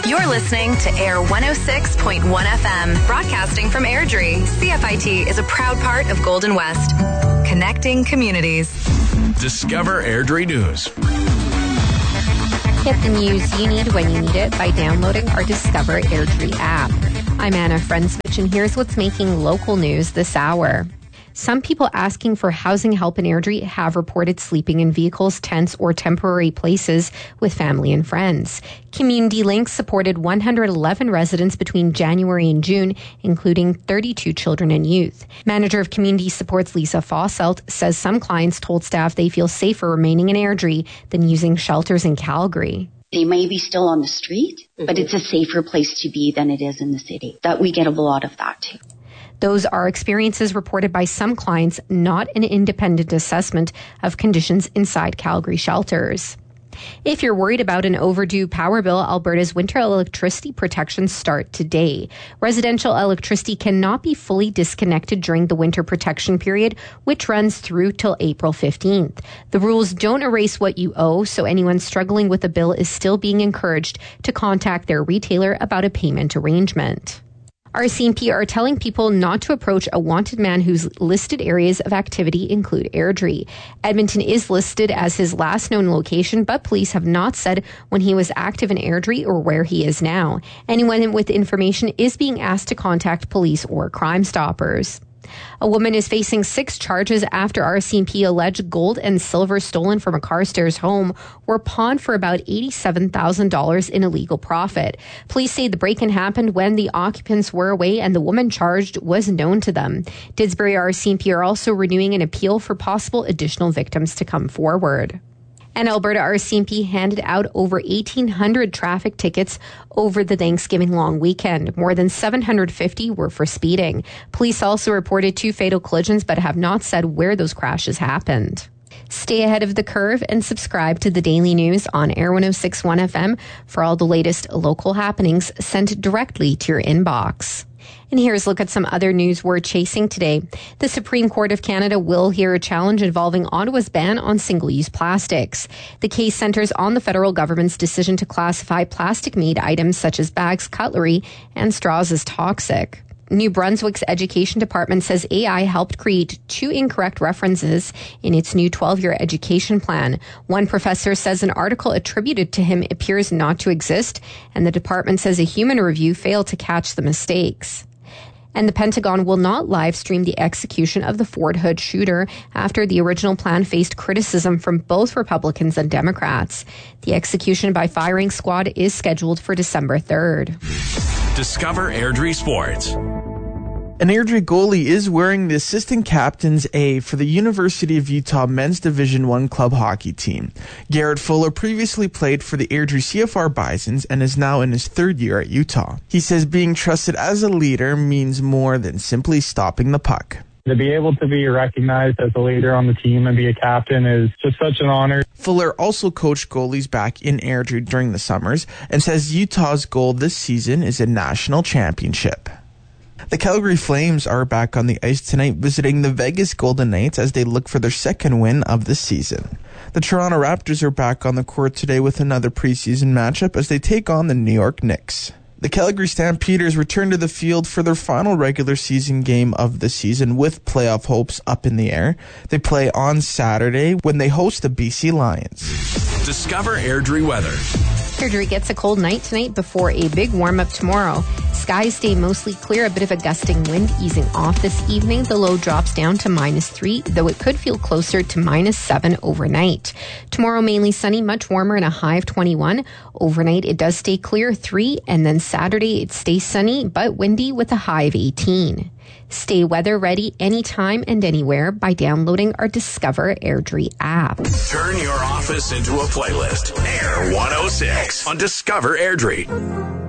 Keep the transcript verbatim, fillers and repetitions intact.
You're listening to Air one oh six point one F M, broadcasting from Airdrie. C F I T is a proud part of Golden West, connecting communities. Discover Airdrie News. Get the news you need when you need it by downloading our Discover Airdrie app. I'm Anna Frensmich, and here's what's making local news this hour. Some people asking for housing help in Airdrie have reported sleeping in vehicles, tents, or temporary places with family and friends. Community Links supported one hundred eleven residents between January and June, including thirty-two children and youth. Manager of Community Supports Lisa Fosselt says some clients told staff they feel safer remaining in Airdrie than using shelters in Calgary. They may be still on the street, mm-hmm. but it's a safer place to be than it is in the city. That we get a lot of that too. Those are experiences reported by some clients, not an independent assessment of conditions inside Calgary shelters. If you're worried about an overdue power bill, Alberta's winter electricity protections start today. Residential electricity cannot be fully disconnected during the winter protection period, which runs through till April fifteenth. The rules don't erase what you owe, so anyone struggling with a bill is still being encouraged to contact their retailer about a payment arrangement. R C M P are telling people not to approach a wanted man whose listed areas of activity include Airdrie. Edmonton is listed as his last known location, but police have not said when he was active in Airdrie or where he is now. Anyone with information is being asked to contact police or Crime Stoppers. A woman is facing six charges after R C M P alleged gold and silver stolen from a Carstairs home were pawned for about eighty-seven thousand dollars in illegal profit. Police say the break-in happened when the occupants were away and the woman charged was known to them. Didsbury R C M P are also renewing an appeal for possible additional victims to come forward. And Alberta R C M P handed out over eighteen hundred traffic tickets over the Thanksgiving long weekend. More than seven hundred fifty were for speeding. Police also reported two fatal collisions but have not said where those crashes happened. Stay ahead of the curve and subscribe to the Daily News on Air one oh six point one F M for all the latest local happenings sent directly to your inbox. And here's a look at some other news we're chasing today. The Supreme Court of Canada will hear a challenge involving Ottawa's ban on single-use plastics. The case centers on the federal government's decision to classify plastic-made items such as bags, cutlery, and straws as toxic. New Brunswick's Education Department says A I helped create two incorrect references in its new twelve-year education plan. One professor says an article attributed to him appears not to exist, and the department says a human review failed to catch the mistakes. And the Pentagon will not live stream the execution of the Fort Hood shooter after the original plan faced criticism from both Republicans and Democrats. The execution by firing squad is scheduled for December third. Discover Airdrie Sports. An Airdrie goalie is wearing the assistant captain's A for the University of Utah men's Division One club hockey team. Garrett Fuller previously played for the Airdrie C F R Bisons and is now in his third year at Utah. He says being trusted as a leader means more than simply stopping the puck. To be able to be recognized as a leader on the team and be a captain is just such an honor. Fuller also coached goalies back in Airdrie during the summers and says Utah's goal this season is a national championship. The Calgary Flames are back on the ice tonight visiting the Vegas Golden Knights as they look for their second win of the season. The Toronto Raptors are back on the court today with another preseason matchup as they take on the New York Knicks. The Calgary Stampeders return to the field for their final regular season game of the season with playoff hopes up in the air. They play on Saturday when they host the B C Lions. Discover Airdrie weather. Airdrie gets a cold night tonight before a big warm-up tomorrow. Skies stay mostly clear, a bit of a gusting wind easing off this evening. The low drops down to minus three, though it could feel closer to minus seven overnight. Tomorrow mainly sunny, much warmer and a high of twenty-one. Overnight it does stay clear, three, and then Saturday it stays sunny but windy with a high of eighteen. Stay weather ready anytime and anywhere by downloading our Discover Airdrie app. Turn your office into a playlist. Air one oh six on Discover Airdrie.